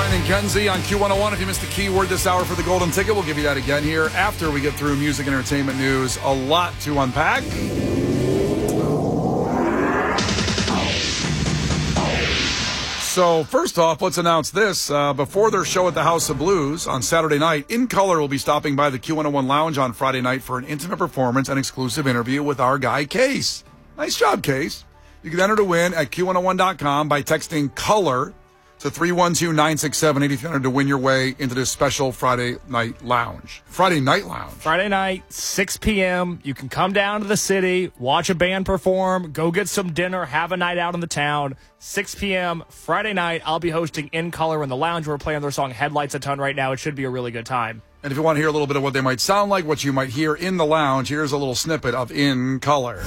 and Kenzie on Q101. If you missed the keyword this hour for the golden ticket, we'll give you that again here after we get through music and entertainment news. A lot to unpack. So first off, let's announce this. Before their show at the House of Blues on Saturday night, In Color will be stopping by the Q101 Lounge on Friday night for an intimate performance and exclusive interview with our guy, Case. Nice job, Case. You can enter to win at Q101.com by texting COLOR to 312-967-8300 to win your way into this special Friday night lounge. Friday night, 6 p.m. You can come down to the city, watch a band perform, go get some dinner, have a night out in the town. 6 p.m. Friday night, I'll be hosting In Color in the lounge. We're playing their song Headlights a ton right now. It should be a really good time. And if you want to hear a little bit of what they might sound like, what you might hear in the lounge, here's a little snippet of In Color.